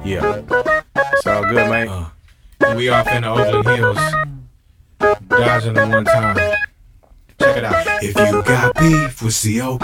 Yeah. It's all good, man. We off in the Oakland Hills, dodging them one time. Check it out. If you got beef with CO